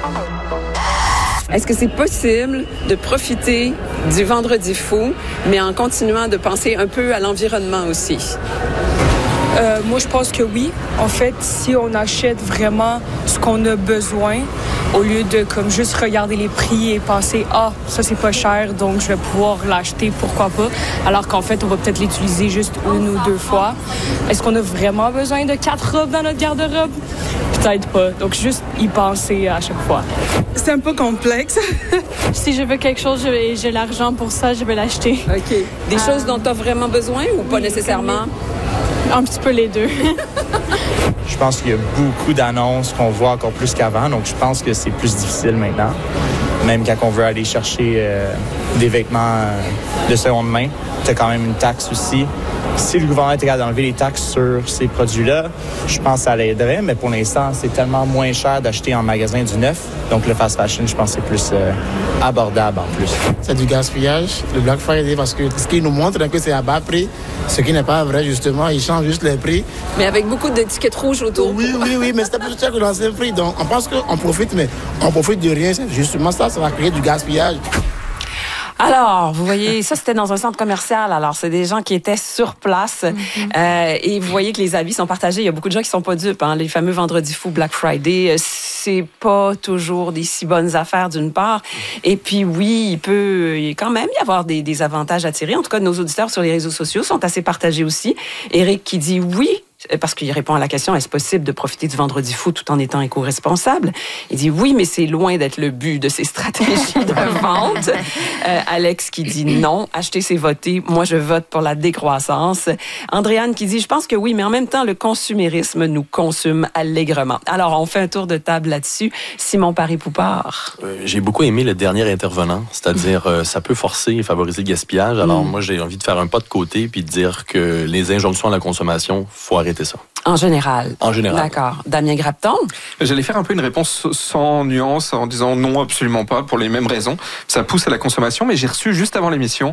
Est-ce que c'est possible de profiter du Vendredi fou, mais en continuant de penser un peu à l'environnement aussi? Moi, je pense que oui. En fait, si on achète vraiment ce qu'on a besoin, au lieu de comme juste regarder les prix et penser « Ah, ça, c'est pas cher, donc je vais pouvoir l'acheter, pourquoi pas? » Alors qu'en fait, on va peut-être l'utiliser juste 1 ou 2 fois. Est-ce qu'on a vraiment besoin de 4 robes dans notre garde-robe? Peut-être pas. Donc, juste y penser à chaque fois. C'est un peu complexe. Si je veux quelque chose, j'ai l'argent pour ça, je vais l'acheter. OK. Des choses dont tu as vraiment besoin ou pas nécessairement? Un petit peu les deux. Je pense qu'il y a beaucoup d'annonces qu'on voit encore plus qu'avant, donc je pense que c'est plus difficile maintenant. Même quand on veut aller chercher des vêtements de seconde main, tu as quand même une taxe aussi. Si le gouvernement était capable d'enlever les taxes sur ces produits-là, je pense que ça l'aiderait, mais pour l'instant, c'est tellement moins cher d'acheter en magasin du neuf. Donc le fast fashion, je pense que c'est plus abordable en plus. C'est du gaspillage, le Black Friday, parce que ce qu'ils nous montrent, que c'est à bas prix, ce qui n'est pas vrai, justement. Ils changent juste les prix. Mais avec beaucoup d'étiquettes rouges autour. Oui, mais c'était plus cher que l'ancien prix. Donc on pense qu'on profite, mais on profite de rien. C'est justement ça va créer du gaspillage. Alors, vous voyez, ça, c'était dans un centre commercial. Alors, c'est des gens qui étaient sur place. Et vous voyez que les avis sont partagés. Il y a beaucoup de gens qui sont pas dupes. Hein. Les fameux Vendredi fou, Black Friday, c'est pas toujours des si bonnes affaires, d'une part. Et puis, oui, il peut quand même y avoir des avantages à tirer. En tout cas, nos auditeurs sur les réseaux sociaux sont assez partagés aussi. Éric qui dit oui, parce qu'il répond à la question, est-ce possible de profiter du Vendredi fou tout en étant éco-responsable? Il dit oui, mais c'est loin d'être le but de ces stratégies de vente. Alex qui dit non, acheter c'est voter. Moi, je vote pour la décroissance. Andréane qui dit, je pense que oui, mais en même temps, le consumérisme nous consume allègrement. Alors, on fait un tour de table là-dessus. Simon Paré-Poupard. J'ai beaucoup aimé le dernier intervenant, c'est-à-dire ça peut forcer et favoriser le gaspillage. Alors, moi, j'ai envie de faire un pas de côté puis de dire que les injonctions à la consommation, faut arrêter ça. En général. En général. D'accord. Damien Grapton? J'allais faire un peu une réponse sans nuance en disant non, absolument pas, pour les mêmes raisons. Ça pousse à la consommation, mais j'ai reçu juste avant l'émission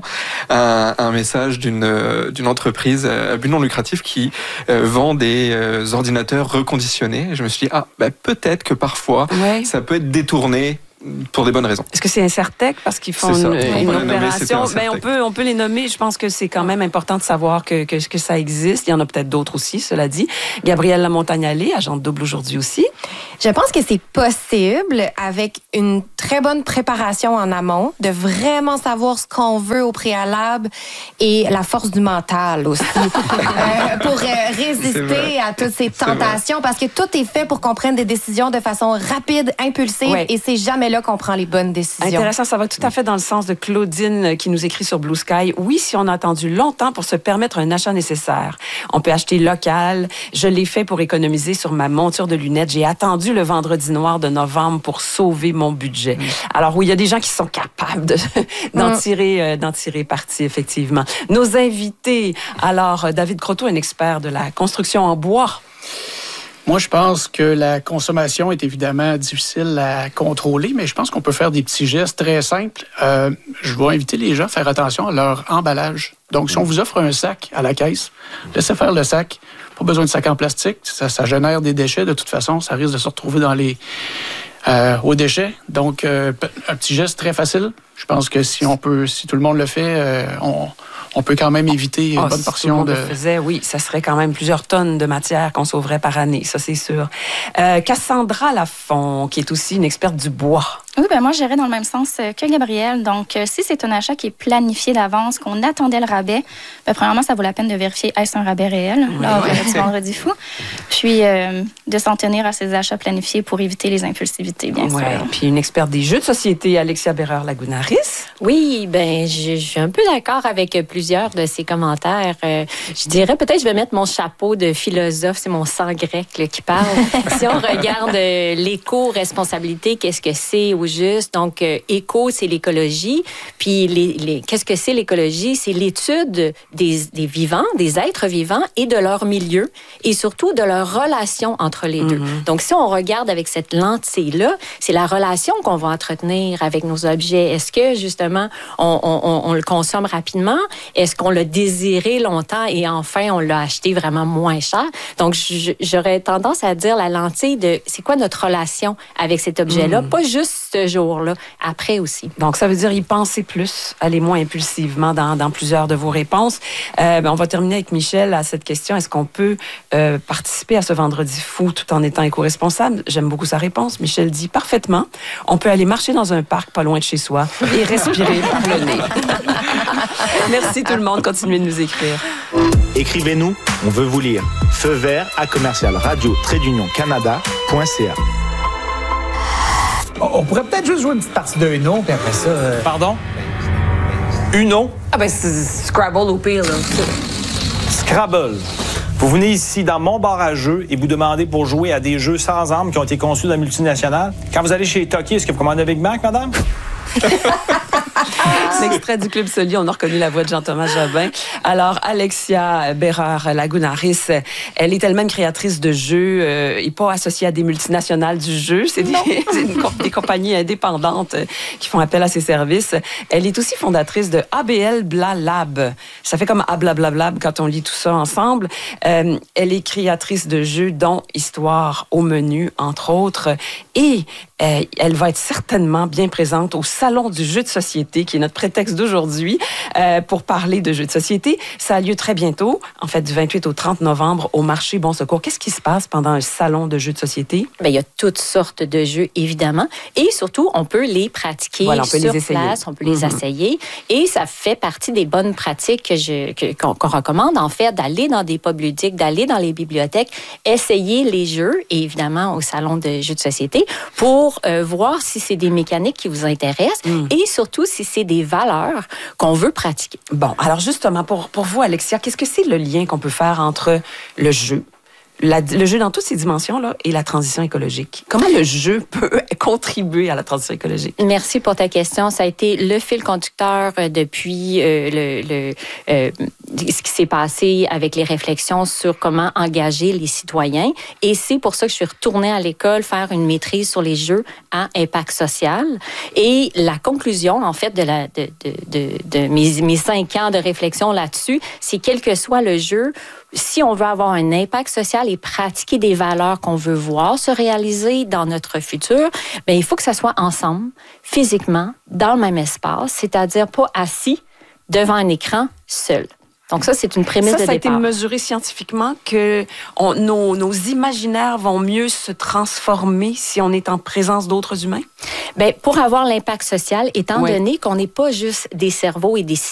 un message d'une entreprise à but non lucratif qui vend des ordinateurs reconditionnés. Et je me suis dit, peut-être que parfois, ça peut être détourné pour des bonnes raisons. Est-ce que c'est Incertec parce qu'ils font une opération? On peut les nommer. Je pense que c'est quand même important de savoir que ça existe. Il y en a peut-être d'autres aussi, cela dit. Gabrielle Lamontagne-Allé, agente double aujourd'hui aussi. Je pense que c'est possible avec une très bonne préparation en amont, de vraiment savoir ce qu'on veut au préalable et la force du mental aussi pour résister à toutes ces tentations parce que tout est fait pour qu'on prenne des décisions de façon rapide, impulsive et c'est jamais là qu'on prend les bonnes décisions. Intéressant, ça va tout à fait dans le sens de Claudine qui nous écrit sur Blue Sky. Oui, si on a attendu longtemps pour se permettre un achat nécessaire, on peut acheter local. Je l'ai fait pour économiser sur ma monture de lunettes. J'ai attendu le vendredi noir de novembre pour sauver mon budget. Alors oui, il y a des gens qui sont capables d'en tirer parti, effectivement. Nos invités, alors David Croteau, un expert de la construction en bois. Moi, je pense que la consommation est évidemment difficile à contrôler, mais je pense qu'on peut faire des petits gestes très simples. Je vais inviter les gens à faire attention à leur emballage. Donc, si on vous offre un sac à la caisse, laissez faire le sac. Pas besoin de sac en plastique. Ça génère des déchets. De toute façon, ça risque de se retrouver dans aux déchets. Donc, un petit geste très facile. Je pense que si tout le monde le fait, on peut quand même éviter une bonne portion de... le faisait, oui, ça serait quand même plusieurs tonnes de matière qu'on sauverait par année, ça c'est sûr. Cassandra Lafont, qui est aussi une experte du bois. Oui, moi, j'irais dans le même sens que Gabrielle. Donc, si c'est un achat qui est planifié d'avance, qu'on attendait le rabais, premièrement, ça vaut la peine de vérifier est-ce un rabais réel lors du Vendredi fou. Puis, de s'en tenir à ces achats planifiés pour éviter les impulsivités, bien sûr. Puis, une experte des jeux de société, Alexia Bérard-Lagunaris. Oui, je suis un peu d'accord avec plusieurs de ces commentaires. Je dirais peut-être je vais mettre mon chapeau de philosophe, c'est mon sang grec qui parle. Si on regarde l'éco-responsabilité, qu'est-ce que c'est au juste? Donc, éco, c'est l'écologie. Puis, qu'est-ce que c'est l'écologie? C'est l'étude des vivants, des êtres vivants et de leur milieu et surtout de leur relation entre les deux. Donc, si on regarde avec cette lentille-là, c'est la relation qu'on va entretenir avec nos objets. Est-ce que, justement, on le consomme rapidement? Est-ce qu'on l'a désiré longtemps et enfin, on l'a acheté vraiment moins cher? Donc, j'aurais tendance à dire la lentille de c'est quoi notre relation avec cet objet-là? Pas juste ce jour-là, après aussi. Donc, ça veut dire y penser plus, aller moins impulsivement dans plusieurs de vos réponses. On va terminer avec Michel à cette question. Est-ce qu'on peut participer à ce vendredi fou tout en étant éco-responsable? J'aime beaucoup sa réponse. Michel dit parfaitement. On peut aller marcher dans un parc pas loin de chez soi et respirer par le nez. Merci tout le monde. Continuez de nous écrire. Écrivez-nous, on veut vous lire. Feu vert à commercial radio-canada.ca. On pourrait peut-être juste jouer une petite partie de Uno, puis après ça... Pardon? Uno? Ah ben, c'est Scrabble au pire, là. Scrabble. Vous venez ici dans mon bar à jeux et vous demandez pour jouer à des jeux sans armes qui ont été conçus dans la multinationale. Quand vous allez chez Toki, est-ce que vous commandez un Big Mac, madame? L'extrait du Club Soli, on a reconnu la voix de Jean-Thomas Jobin. Alors, Alexia Bérard-Lagunaris, elle est elle-même créatrice de jeux et pas associée à des multinationales du jeu. C'est des compagnies indépendantes qui font appel à ses services. Elle est aussi fondatrice de ABL Bla Lab. Ça fait comme Ablablab quand on lit tout ça ensemble. Elle est créatrice de jeux dont Histoire au menu, entre autres. Et elle va être certainement bien présente au Salon du jeu de société, qui est notre prétexte d'aujourd'hui pour parler de jeux de société. Ça a lieu très bientôt, en fait, du 28 au 30 novembre au marché Bon Secours. Qu'est-ce qui se passe pendant un salon de jeux de société? Bien, il y a toutes sortes de jeux, évidemment. Et surtout, on peut les pratiquer voilà, on peut sur les essayer. place, on peut les essayer. Et ça fait partie des bonnes pratiques qu'on recommande, en fait, d'aller dans des pubs ludiques, d'aller dans les bibliothèques, essayer les jeux, et évidemment au salon de jeux de société, pour voir si c'est des mécaniques qui vous intéressent et surtout si c'est des valeurs qu'on veut pratiquer. Bon, alors justement, pour vous, Alexia, qu'est-ce que c'est le lien qu'on peut faire entre le jeu, le jeu dans toutes ses dimensions là, et la transition écologique? Comment le jeu peut contribuer à la transition écologique? Merci pour ta question. Ça a été le fil conducteur depuis ce qui s'est passé avec les réflexions sur comment engager les citoyens. Et c'est pour ça que je suis retournée à l'école faire une maîtrise sur les jeux à impact social. Et la conclusion, en fait, de mes 5 ans de réflexion là-dessus, c'est quel que soit le jeu, si on veut avoir un impact social et pratiquer des valeurs qu'on veut voir se réaliser dans notre futur, bien, il faut que ça soit ensemble, physiquement, dans le même espace, c'est-à-dire pas assis devant un écran seul. Donc ça, c'est une prémisse de départ. Ça a été mesuré scientifiquement que nos imaginaires vont mieux se transformer si on est en présence d'autres humains? Bien, pour avoir l'impact social, étant donné qu'on n'est pas juste des cerveaux et des